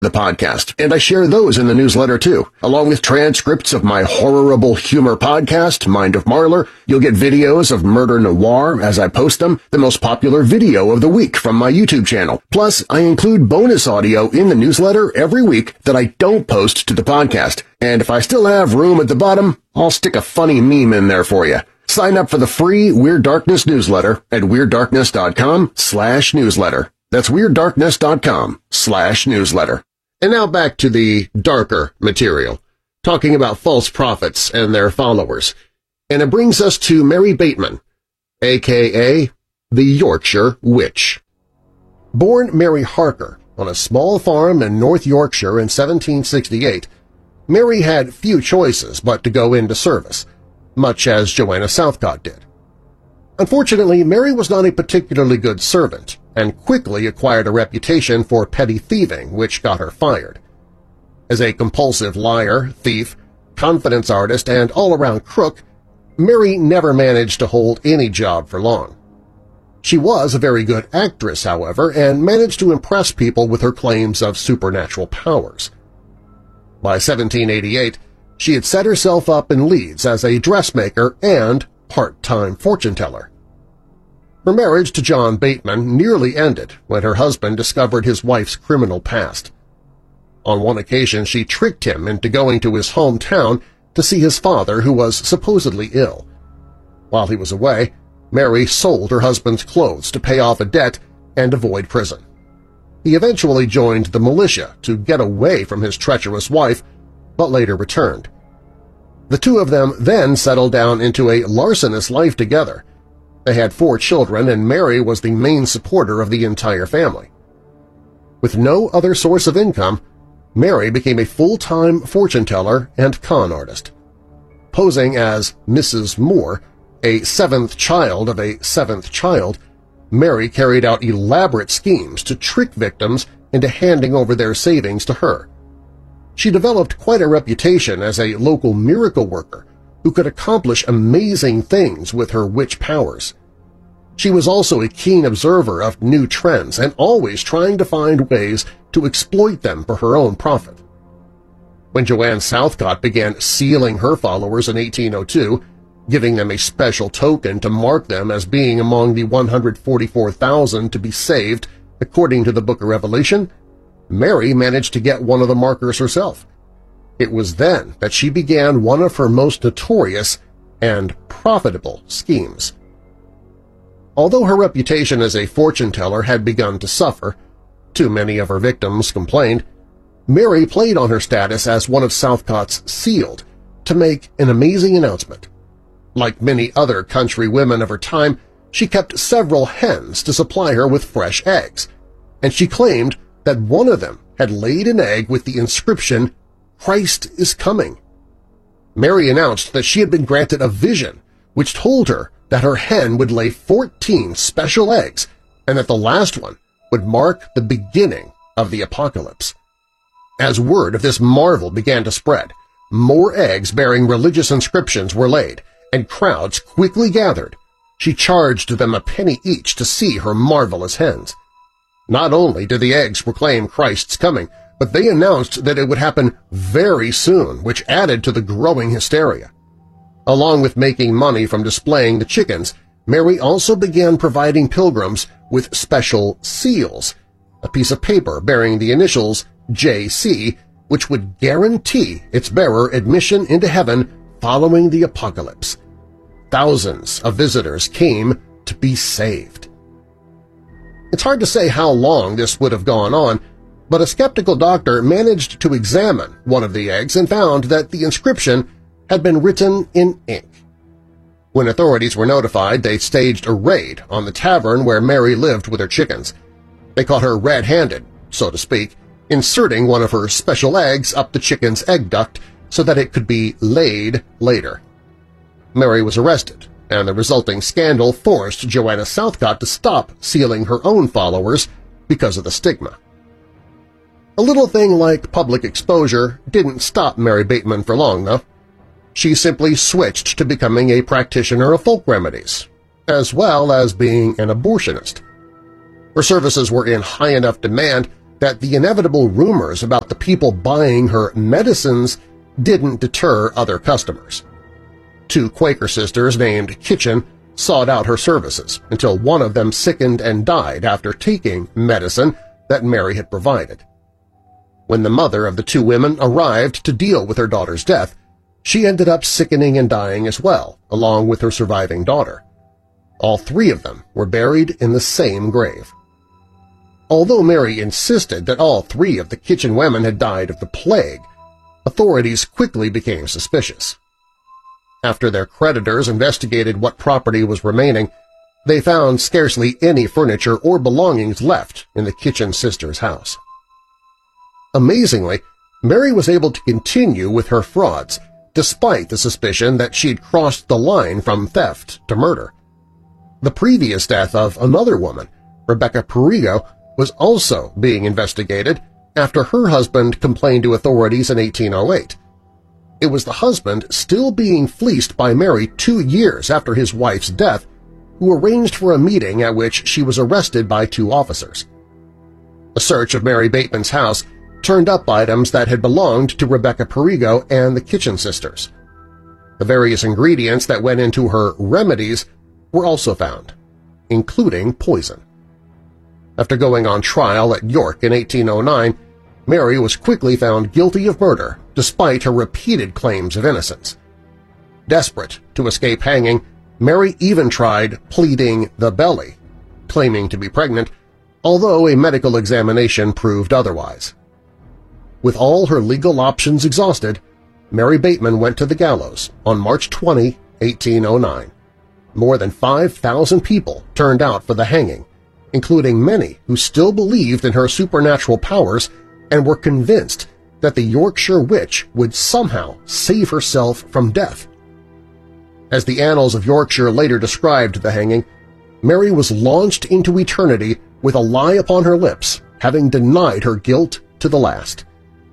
the podcast, and I share those in the newsletter too. Along with transcripts of my horrible humor podcast, Mind of Marler, you'll get videos of Murder Noir as I post them, the most popular video of the week from my YouTube channel. Plus, I include bonus audio in the newsletter every week that I don't post to the podcast. And if I still have room at the bottom, I'll stick a funny meme in there for you. Sign up for the free Weird Darkness newsletter at weirddarkness.com/newsletter. That's weirddarkness.com/newsletter. And now back to the darker material, talking about false prophets and their followers. And it brings us to Mary Bateman, a.k.a. the Yorkshire Witch. Born Mary Harker on a small farm in North Yorkshire in 1768, Mary had few choices but to go into service, much as Joanna Southcott did. Unfortunately, Mary was not a particularly good servant, and quickly acquired a reputation for petty thieving, which got her fired. As a compulsive liar, thief, confidence artist, and all-around crook, Mary never managed to hold any job for long. She was a very good actress, however, and managed to impress people with her claims of supernatural powers. By 1788, she had set herself up in Leeds as a dressmaker and part-time fortune-teller. Her marriage to John Bateman nearly ended when her husband discovered his wife's criminal past. On one occasion, she tricked him into going to his hometown to see his father, who was supposedly ill. While he was away, Mary sold her husband's clothes to pay off a debt and avoid prison. He eventually joined the militia to get away from his treacherous wife, but later returned. The two of them then settled down into a larcenous life together. They had 4 children, and Mary was the main supporter of the entire family. With no other source of income, Mary became a full-time fortune-teller and con artist. Posing as Mrs. Moore, a 7th child of a 7th child, Mary carried out elaborate schemes to trick victims into handing over their savings to her. She developed quite a reputation as a local miracle worker who could accomplish amazing things with her witch powers. She was also a keen observer of new trends and always trying to find ways to exploit them for her own profit. When Joanne Southcott began sealing her followers in 1802, giving them a special token to mark them as being among the 144,000 to be saved according to the Book of Revelation, Mary managed to get one of the markers herself. It was then that she began one of her most notorious and profitable schemes. Although her reputation as a fortune-teller had begun to suffer, too many of her victims complained, Mary played on her status as one of Southcott's sealed to make an amazing announcement. Like many other country women of her time, she kept several hens to supply her with fresh eggs, and she claimed that one of them had laid an egg with the inscription, "Christ is coming." Mary announced that she had been granted a vision which told her that her hen would lay 14 special eggs and that the last one would mark the beginning of the apocalypse. As word of this marvel began to spread, more eggs bearing religious inscriptions were laid, and crowds quickly gathered. She charged them a penny each to see her marvelous hens. Not only did the eggs proclaim Christ's coming, but they announced that it would happen very soon, which added to the growing hysteria. Along with making money from displaying the chickens, Mary also began providing pilgrims with special seals, a piece of paper bearing the initials J.C., which would guarantee its bearer admission into heaven following the apocalypse. Thousands of visitors came to be saved. It's hard to say how long this would have gone on, but a skeptical doctor managed to examine one of the eggs and found that the inscription had been written in ink. When authorities were notified, they staged a raid on the tavern where Mary lived with her chickens. They caught her red-handed, so to speak, inserting one of her special eggs up the chicken's egg duct so that it could be laid later. Mary was arrested, and the resulting scandal forced Joanna Southcott to stop sealing her own followers because of the stigma. A little thing like public exposure didn't stop Mary Bateman for long, though. She simply switched to becoming a practitioner of folk remedies, as well as being an abortionist. Her services were in high enough demand that the inevitable rumors about the people buying her medicines didn't deter other customers. 2 Quaker sisters named Kitchen sought out her services until one of them sickened and died after taking medicine that Mary had provided. When the mother of the 2 women arrived to deal with her daughter's death, she ended up sickening and dying as well, along with her surviving daughter. All 3 of them were buried in the same grave. Although Mary insisted that all 3 of the Kitchen women had died of the plague, authorities quickly became suspicious. After their creditors investigated what property was remaining, they found scarcely any furniture or belongings left in the Kitchen sisters' house. Amazingly, Mary was able to continue with her frauds, despite the suspicion that she'd crossed the line from theft to murder. The previous death of another woman, Rebecca Perigo, was also being investigated after her husband complained to authorities in 1808. It was the husband still being fleeced by Mary 2 years after his wife's death who arranged for a meeting at which she was arrested by 2 officers. A search of Mary Bateman's house turned up items that had belonged to Rebecca Perigo and the Kitchen sisters. The various ingredients that went into her remedies were also found, including poison. After going on trial at York in 1809, Mary was quickly found guilty of murder despite her repeated claims of innocence. Desperate to escape hanging, Mary even tried pleading the belly, claiming to be pregnant, although a medical examination proved otherwise. With all her legal options exhausted, Mary Bateman went to the gallows on March 20, 1809. More than 5,000 people turned out for the hanging, including many who still believed in her supernatural powers and were convinced that the Yorkshire Witch would somehow save herself from death. As the annals of Yorkshire later described the hanging, Mary was launched into eternity with a lie upon her lips, having denied her guilt to the last.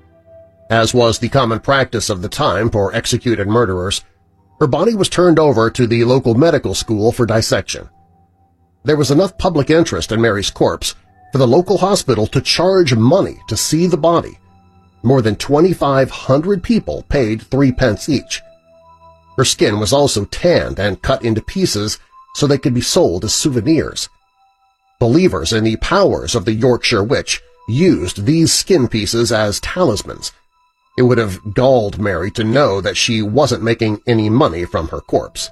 As was the common practice of the time for executed murderers, her body was turned over to the local medical school for dissection. There was enough public interest in Mary's corpse for the local hospital to charge money to see the body. More than 2,500 people paid 3 pence each. Her skin was also tanned and cut into pieces so they could be sold as souvenirs. Believers in the powers of the Yorkshire Witch used these skin pieces as talismans. It would have galled Mary to know that she wasn't making any money from her corpse.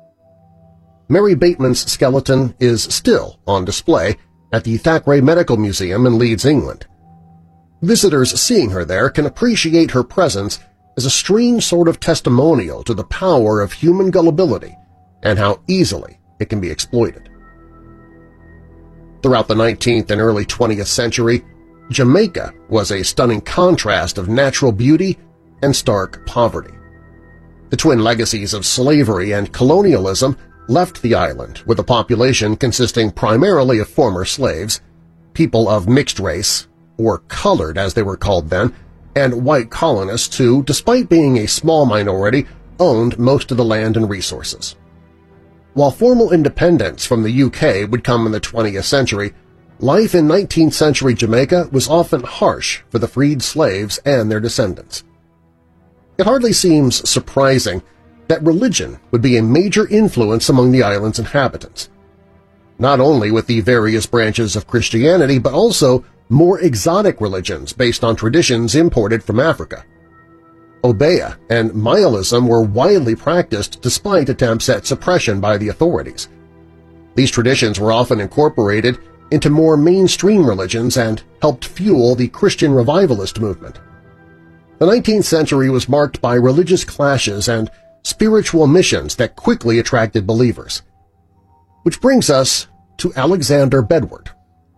Mary Bateman's skeleton is still on display at the Thackeray Medical Museum in Leeds, England. Visitors seeing her there can appreciate her presence as a strange sort of testimonial to the power of human gullibility and how easily it can be exploited. Throughout the 19th and early 20th century, Jamaica was a stunning contrast of natural beauty and stark poverty. The twin legacies of slavery and colonialism left the island with a population consisting primarily of former slaves, people of mixed race, or colored as they were called then, and white colonists who, despite being a small minority, owned most of the land and resources. While formal independence from the UK would come in the 20th century, life in 19th century Jamaica was often harsh for the freed slaves and their descendants. It hardly seems surprising that religion would be a major influence among the island's inhabitants, not only with the various branches of Christianity but also more exotic religions based on traditions imported from Africa. Obeah and Maoism were widely practiced despite attempts at suppression by the authorities. These traditions were often incorporated into more mainstream religions and helped fuel the Christian revivalist movement. The 19th century was marked by religious clashes and spiritual missions that quickly attracted believers. Which brings us to Alexander Bedward.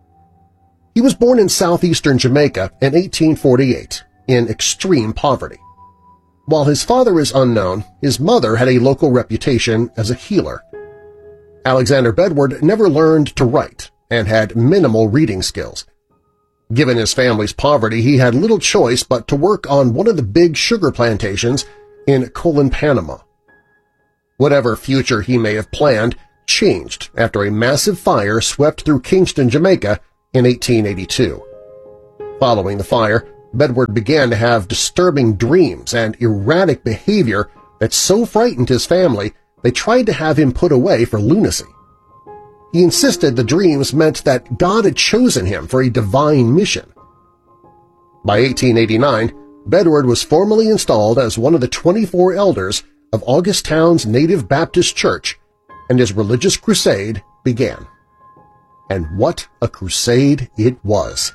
He was born in southeastern Jamaica in 1848 in extreme poverty. While his father is unknown, his mother had a local reputation as a healer. Alexander Bedward never learned to write and had minimal reading skills. Given his family's poverty, he had little choice but to work on one of the big sugar plantations in Colon, Panama. Whatever future he may have planned changed after a massive fire swept through Kingston, Jamaica in 1882. Following the fire, Bedward began to have disturbing dreams and erratic behavior that so frightened his family they tried to have him put away for lunacy. He insisted the dreams meant that God had chosen him for a divine mission. By 1889, Bedward was formally installed as one of the 24 elders of Augusttown's Native Baptist Church, and his religious crusade began. And what a crusade it was!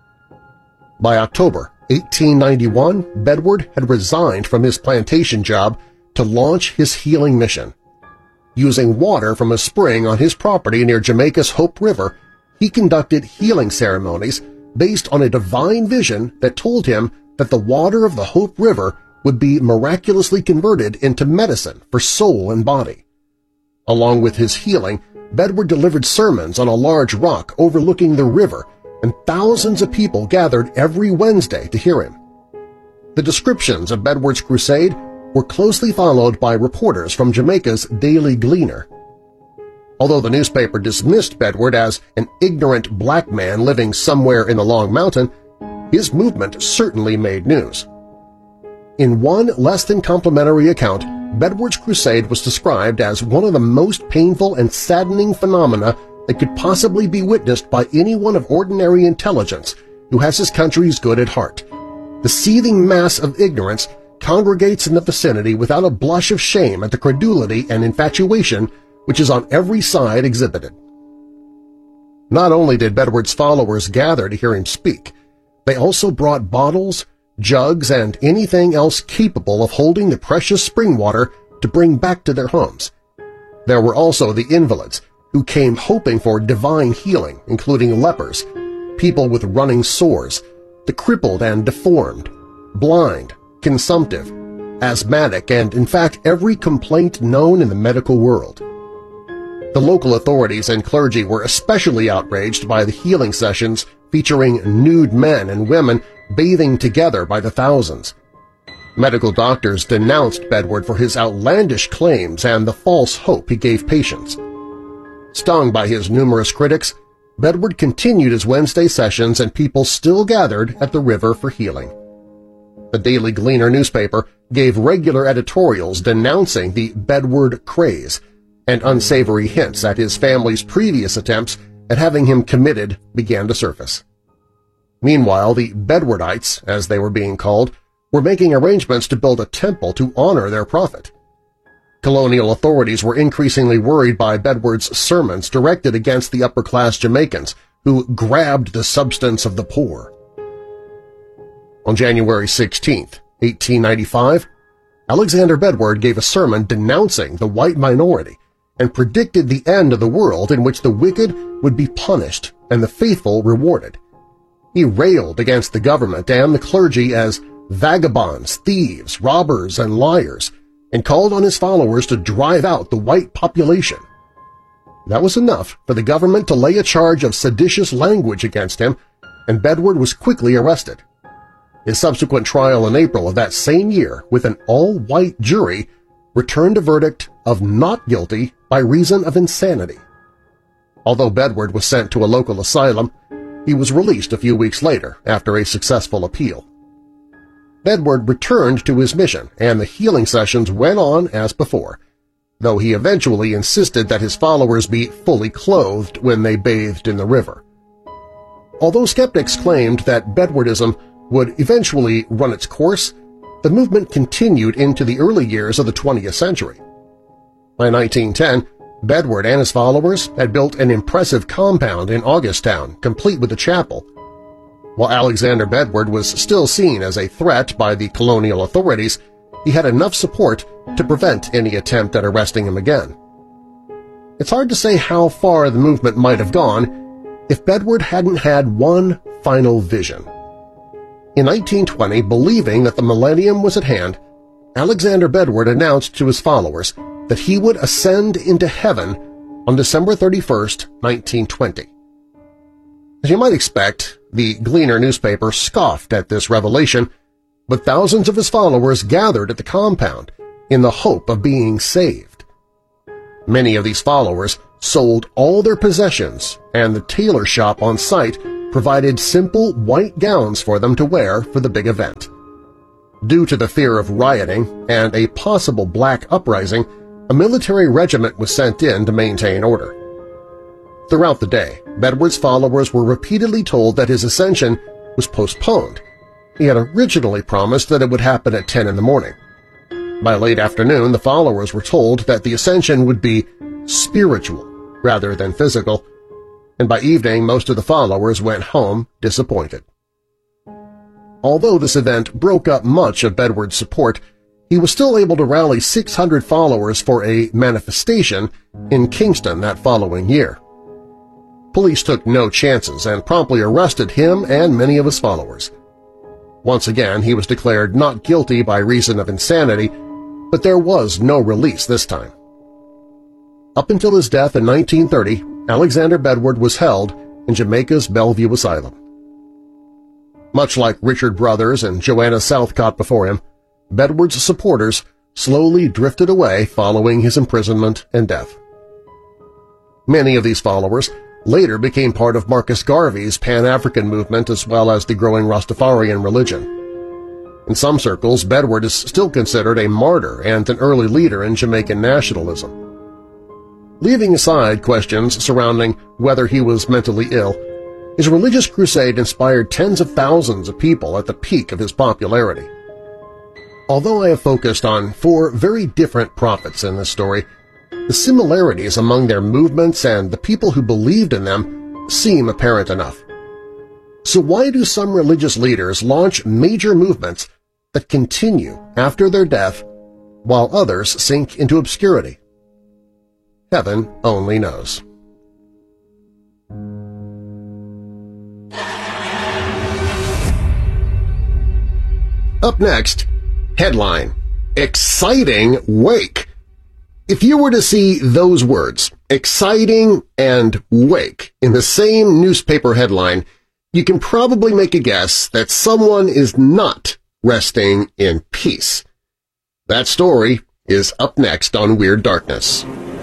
By October 1891, Bedward had resigned from his plantation job to launch his healing mission. Using water from a spring on his property near Jamaica's Hope River, he conducted healing ceremonies based on a divine vision that told him that the water of the Hope River would be miraculously converted into medicine for soul and body. Along with his healing, Bedward delivered sermons on a large rock overlooking the river, and thousands of people gathered every Wednesday to hear him. The descriptions of Bedward's crusade were closely followed by reporters from Jamaica's Daily Gleaner. Although the newspaper dismissed Bedward as an ignorant black man living somewhere in the Long Mountain, his movement certainly made news. In one less-than-complimentary account, Bedward's crusade was described as one of the most painful and saddening phenomena that could possibly be witnessed by anyone of ordinary intelligence who has his country's good at heart. The seething mass of ignorance congregates in the vicinity without a blush of shame at the credulity and infatuation which is on every side exhibited. Not only did Bedward's followers gather to hear him speak, they also brought bottles, jugs, and anything else capable of holding the precious spring water to bring back to their homes. There were also the invalids, who came hoping for divine healing, including lepers, people with running sores, the crippled and deformed, blind, consumptive, asthmatic, and in fact every complaint known in the medical world. The local authorities and clergy were especially outraged by the healing sessions featuring nude men and women bathing together by the thousands. Medical doctors denounced Bedward for his outlandish claims and the false hope he gave patients. Stung by his numerous critics, Bedward continued his Wednesday sessions and people still gathered at the river for healing. The Daily Gleaner newspaper gave regular editorials denouncing the Bedward craze, and unsavory hints at his family's previous attempts at having him committed began to surface. Meanwhile, the Bedwardites, as they were being called, were making arrangements to build a temple to honor their prophet. Colonial authorities were increasingly worried by Bedward's sermons directed against the upper-class Jamaicans who grabbed the substance of the poor. On January 16, 1895, Alexander Bedward gave a sermon denouncing the white minority and predicted the end of the world in which the wicked would be punished and the faithful rewarded. He railed against the government and the clergy as vagabonds, thieves, robbers, and liars, and called on his followers to drive out the white population. That was enough for the government to lay a charge of seditious language against him, and Bedward was quickly arrested. His subsequent trial in April of that same year with an all-white jury returned a verdict of not guilty by reason of insanity. Although Bedward was sent to a local asylum, he was released a few weeks later after a successful appeal. Bedward returned to his mission, and the healing sessions went on as before, though he eventually insisted that his followers be fully clothed when they bathed in the river. Although skeptics claimed that Bedwardism would eventually run its course, the movement continued into the early years of the 20th century. By 1910, Bedward and his followers had built an impressive compound in Augusttown, complete with a chapel. While Alexander Bedward was still seen as a threat by the colonial authorities, he had enough support to prevent any attempt at arresting him again. It's hard to say how far the movement might have gone if Bedward hadn't had one final vision. In 1920, believing that the millennium was at hand, Alexander Bedward announced to his followers that he would ascend into heaven on December 31, 1920. As you might expect, the Gleaner newspaper scoffed at this revelation, but thousands of his followers gathered at the compound in the hope of being saved. Many of these followers sold all their possessions, and the tailor shop on site provided simple white gowns for them to wear for the big event. Due to the fear of rioting and a possible black uprising, a military regiment was sent in to maintain order. Throughout the day, Bedward's followers were repeatedly told that his ascension was postponed. He had originally promised that it would happen at 10 in the morning. By late afternoon, the followers were told that the ascension would be spiritual rather than physical, and by evening most of the followers went home disappointed. Although this event broke up much of Bedward's support, he was still able to rally 600 followers for a manifestation in Kingston that following year. Police took no chances and promptly arrested him and many of his followers. Once again, he was declared not guilty by reason of insanity, but there was no release this time. Up until his death in 1930, Alexander Bedward was held in Jamaica's Bellevue Asylum. Much like Richard Brothers and Joanna Southcott before him, Bedward's supporters slowly drifted away following his imprisonment and death. Many of these followers later became part of Marcus Garvey's Pan-African movement as well as the growing Rastafarian religion. In some circles, Bedward is still considered a martyr and an early leader in Jamaican nationalism. Leaving aside questions surrounding whether he was mentally ill, his religious crusade inspired tens of thousands of people at the peak of his popularity. Although I have focused on 4 very different prophets in this story, the similarities among their movements and the people who believed in them seem apparent enough. So why do some religious leaders launch major movements that continue after their death while others sink into obscurity? Heaven only knows. Up next, headline: Exciting Wake. If you were to see those words, exciting and wake, in the same newspaper headline, you can probably make a guess that someone is not resting in peace. That story is up next on Weird Darkness.